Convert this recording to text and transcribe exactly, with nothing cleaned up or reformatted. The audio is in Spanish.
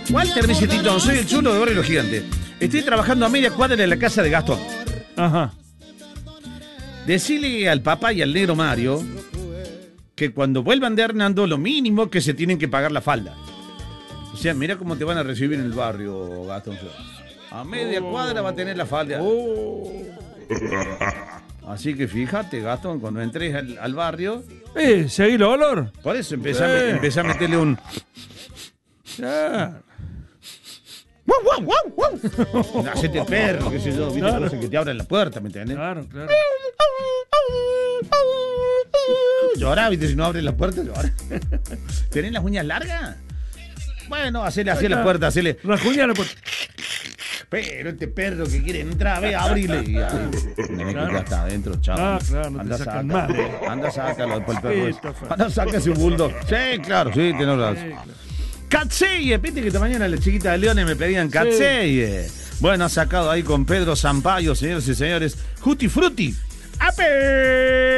Walter me dice, Tito, soy el chulo de Barrio Los Gigantes. Estoy trabajando a media cuadra en la casa de Gastón. Ajá. Decile al papá y al negro Mario que cuando vuelvan de Hernando, lo mínimo que se tienen que pagar la falda. O sea, mira cómo te van a recibir en el barrio, Gastón. A media oh. cuadra va a tener la falda. Oh. Así que fíjate, Gastón, cuando entres al, al barrio... Eh, ¿seguí el olor? Por eso empecé, eh. a, empecé a meterle un... Ya. ¡Guau, guau, guau, guau! Hacete perro, qué sé yo, viste, claro. Que te abran la puerta, ¿me entiendes? Claro, claro. Llorá, viste, si no abres la puerta, llorá. ¿Tenés las uñas largas? Bueno, hacele así a la puerta, hacele... Las uñas a la puerta. Pero este perro que quiere entrar, ve, abrile. Y ahí, claro. Ya está adentro, chao. Ah, claro, no anda, te sacan saca, más. Anda, sácalo para el perro. Sí, anda, sácase un bulldog. Sí, claro, sí, tenés razón. Sí, claro. Catseye, viste que esta mañana las chiquitas de Leones me pedían Catseye. Sí. Bueno, ha sacado ahí con Pedro Sampaio, señores y señores. Juti Frutti. ¡Ape!